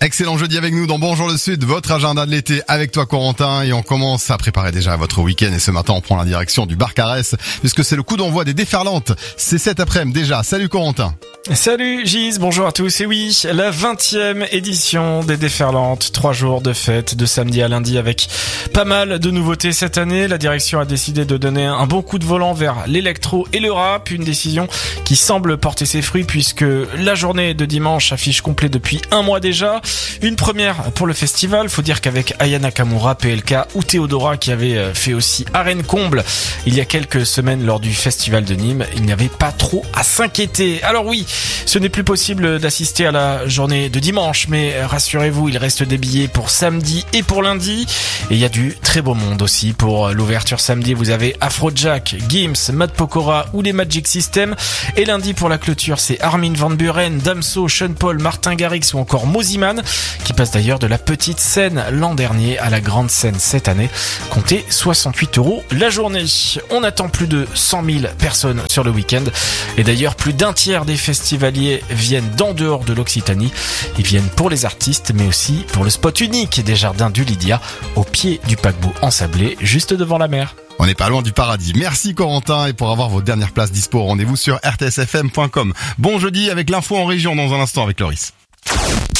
Excellent jeudi avec nous dans Bonjour le Sud, votre agenda de l'été avec toi Corentin, et on commence à préparer déjà votre week-end, et ce matin on prend la direction du bar Caresse puisque c'est le coup d'envoi des déferlantes. C'est cet après-midi déjà. Salut Corentin. Salut Gise, bonjour à tous. Et oui, la 20e édition des déferlantes, 3 jours de fête de samedi à lundi avec pas mal de nouveautés cette année. La direction a décidé de donner un bon coup de volant vers l'électro et le rap, une décision qui semble porter ses fruits puisque la journée de dimanche affiche complet depuis un mois déjà. Une première pour le festival, faut dire qu'avec Aya Nakamura, PLK ou Théodora qui avait fait aussi arène comble il y a quelques semaines lors du festival de Nîmes, il n'y avait pas trop à s'inquiéter. Alors oui, ce n'est plus possible d'assister à la journée de dimanche, mais rassurez-vous, il reste des billets pour samedi et pour lundi. Et il y a du très beau monde aussi pour l'ouverture samedi. Vous avez Afrojack, Gims, Matt Pokora ou les Magic System. Et lundi pour la clôture, c'est Armin van Buuren, Damso, Sean Paul, Martin Garrix ou encore Moziman, qui passe d'ailleurs de la petite scène l'an dernier à la grande scène cette année. Comptez 68 € la journée. On attend plus de 100 000 personnes sur le week-end. Et d'ailleurs, plus d'un tiers des festivaliers viennent d'en dehors de l'Occitanie. Ils viennent pour les artistes, mais aussi pour le spot unique des jardins du Lydia, au pied du paquebot ensablé, juste devant la mer. On n'est pas loin du paradis. Merci Corentin, et pour avoir vos dernières places dispo, rendez-vous sur rtsfm.com. Bon jeudi avec l'info en région dans un instant avec Loris.